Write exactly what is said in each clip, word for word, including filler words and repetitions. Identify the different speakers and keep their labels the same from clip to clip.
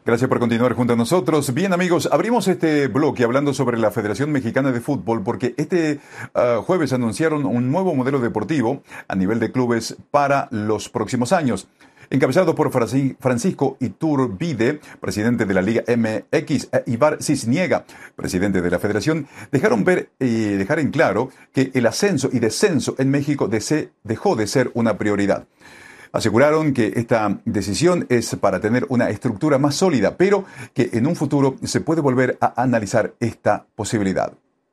Speaker 1: Gracias por continuar junto a nosotros. Bien, amigos, abrimos este bloque hablando sobre la Federación Mexicana de Fútbol porque este uh, jueves anunciaron un nuevo modelo deportivo a nivel de clubes para los próximos años. Encabezado por Francisco Iturbide, presidente de la Liga M X, e Ibar Cisniega, presidente de la Federación, dejaron ver y dejar en claro que el ascenso y descenso en México dejó de ser una prioridad. Aseguraron que esta decisión es para tener una estructura más sólida, pero que en un futuro se puede volver a analizar esta posibilidad.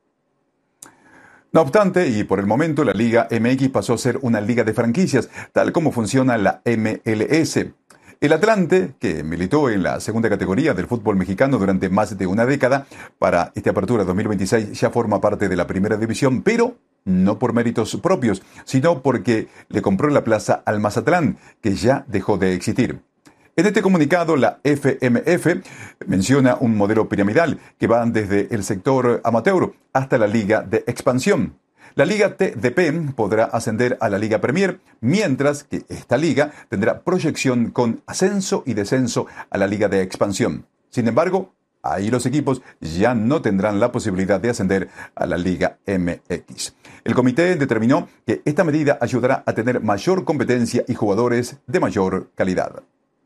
Speaker 1: No obstante, y por el momento, la Liga M X pasó a ser una liga de franquicias, tal como funciona la M L S. El Atlante, que militó en la segunda categoría del fútbol mexicano durante más de una década, para esta apertura dos mil veintiséis ya forma parte de la primera división, pero no por méritos propios, sino porque le compró la plaza al Mazatlán, que ya dejó de existir. En este comunicado, la F M F menciona un modelo piramidal que va desde el sector amateur hasta la Liga de Expansión. La Liga T D P podrá ascender a la Liga Premier, mientras que esta liga tendrá proyección con ascenso y descenso a la Liga de Expansión. Sin embargo, ahí los equipos ya no tendrán la posibilidad de ascender a la Liga M X. El comité determinó que esta medida ayudará a tener mayor competencia y jugadores de mayor calidad.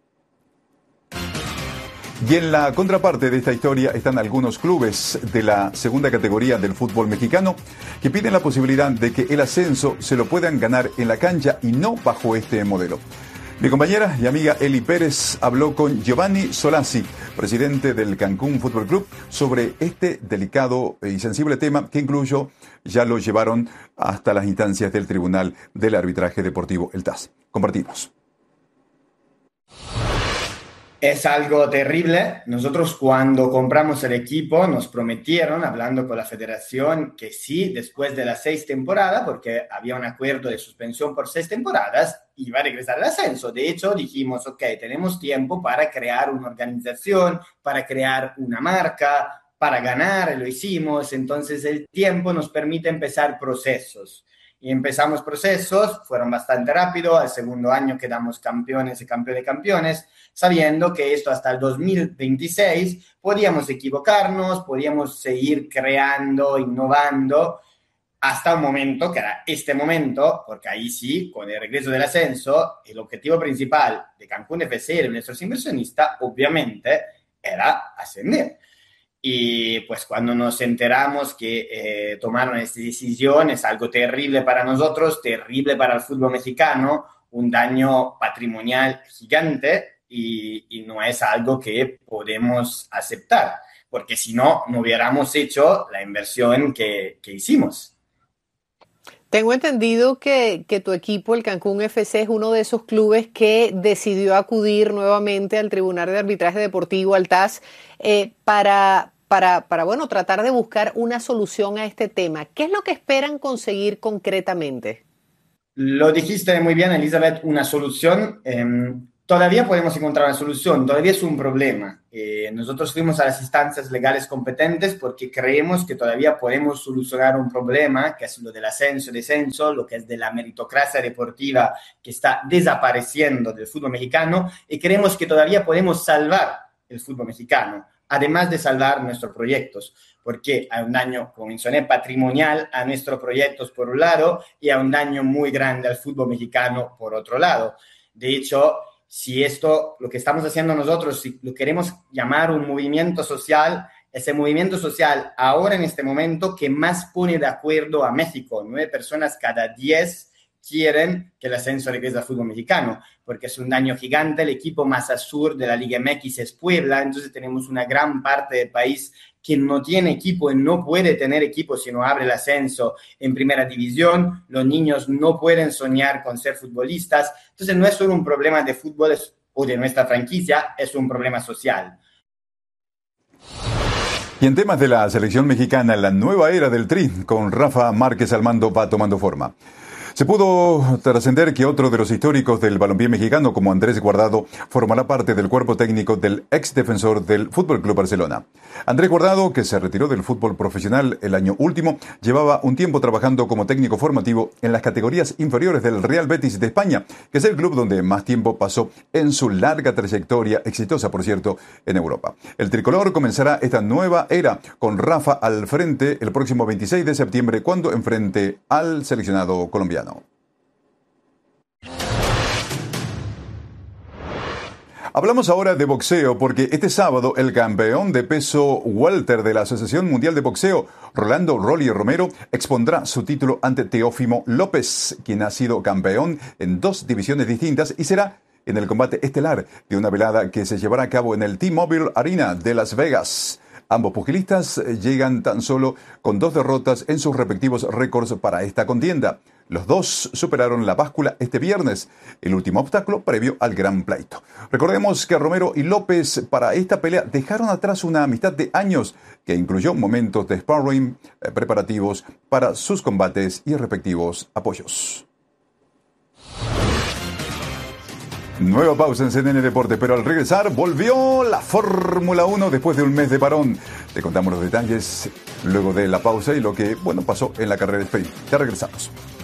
Speaker 1: Y en la contraparte de esta historia están algunos clubes de la segunda categoría del fútbol mexicano que piden la posibilidad de que el ascenso se lo puedan ganar en la cancha y no bajo este modelo. Mi compañera y amiga Eli Pérez habló con Giovanni Solazzi, presidente del Cancún Fútbol Club, sobre este delicado y sensible tema que incluso ya lo llevaron hasta las instancias del Tribunal del Arbitraje Deportivo, el T A S. Compartimos.
Speaker 2: Es algo terrible. Nosotros cuando compramos el equipo nos prometieron, hablando con la federación, que sí, después de las seis temporadas, porque había un acuerdo de suspensión por seis temporadas, iba a regresar al ascenso. De hecho, dijimos, ok, tenemos tiempo para crear una organización, para crear una marca, para ganar, lo hicimos. Entonces el tiempo nos permite empezar procesos. Y empezamos procesos, fueron bastante rápido, al segundo año quedamos campeones y campeones de campeones, sabiendo que esto hasta el dos mil veintiséis podíamos equivocarnos, podíamos seguir creando, innovando, hasta un momento, que era este momento, porque ahí sí, con el regreso del ascenso, el objetivo principal de Cancún F C y de nuestros inversionistas, obviamente, era ascender. Y pues cuando nos enteramos que eh, tomaron esta decisión, es algo terrible para nosotros, terrible para el fútbol mexicano, un daño patrimonial gigante y, y no es algo que podemos aceptar, porque si no, no hubiéramos hecho la inversión que, que hicimos.
Speaker 3: Tengo entendido que, que tu equipo, el Cancún F C, es uno de esos clubes que decidió acudir nuevamente al Tribunal de Arbitraje Deportivo, al T A S, eh, para... Para, para, bueno, tratar de buscar una solución a este tema. ¿Qué es lo que esperan conseguir concretamente?
Speaker 2: Lo dijiste muy bien, Elizabeth, una solución. Eh, todavía podemos encontrar una solución, todavía es un problema. Eh, nosotros fuimos a las instancias legales competentes porque creemos que todavía podemos solucionar un problema, que es lo del ascenso y descenso, lo que es de la meritocracia deportiva que está desapareciendo del fútbol mexicano, y creemos que todavía podemos salvar el fútbol mexicano, además de salvar nuestros proyectos, porque hay un daño, como mencioné, patrimonial a nuestros proyectos por un lado y hay un daño muy grande al fútbol mexicano por otro lado. De hecho, si esto, lo que estamos haciendo nosotros, si lo queremos llamar un movimiento social, ese movimiento social ahora en este momento que más pone de acuerdo a México, nueve personas cada diez quieren que el ascenso regrese al fútbol mexicano, porque es un daño gigante. El equipo más al sur de la Liga M X es Puebla, entonces tenemos una gran parte del país que no tiene equipo y no puede tener equipo si no abre el ascenso en primera división. Los niños no pueden soñar con ser futbolistas. Entonces no es solo un problema de fútbol o de nuestra franquicia, es un problema social.
Speaker 1: Y en temas de la selección mexicana, la nueva era del Tri, con Rafa Márquez al mando, va tomando forma. Se pudo trascender que otro de los históricos del balompié mexicano, como Andrés Guardado, formará parte del cuerpo técnico del ex defensor del F C Barcelona. Andrés Guardado, que se retiró del fútbol profesional el año último, llevaba un tiempo trabajando como técnico formativo en las categorías inferiores del Real Betis de España, que es el club donde más tiempo pasó en su larga trayectoria, exitosa por cierto, en Europa. El tricolor comenzará esta nueva era con Rafa al frente el próximo veintiséis de septiembre, cuando enfrente al seleccionado colombiano. Hablamos ahora de boxeo porque este sábado el campeón de peso welter de la Asociación Mundial de Boxeo, Rolando Rolly Romero, expondrá su título ante Teófimo López, quien ha sido campeón en dos divisiones distintas y será en el combate estelar de una velada que se llevará a cabo en el T-Mobile Arena de Las Vegas. Ambos pugilistas llegan tan solo con dos derrotas en sus respectivos récords para esta contienda. Los dos superaron la báscula este viernes, el último obstáculo previo al gran pleito. Recordemos que Romero y López para esta pelea dejaron atrás una amistad de años que incluyó momentos de sparring eh, preparativos para sus combates y respectivos apoyos. Nueva pausa en C N N Deporte, pero al regresar volvió la Fórmula uno después de un mes de parón. Te contamos los detalles luego de la pausa y lo que, bueno, pasó en la carrera de sprint. Ya regresamos.